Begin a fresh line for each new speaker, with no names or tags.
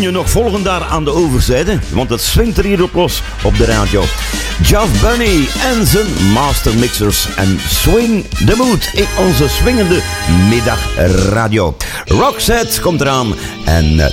je nog volgen daar aan de overzijde, want het swingt er hier op los op de radio. Geoff Bunny en zijn mastermixers en Swing the Mood in onze swingende middagradio. Roxette komt eraan en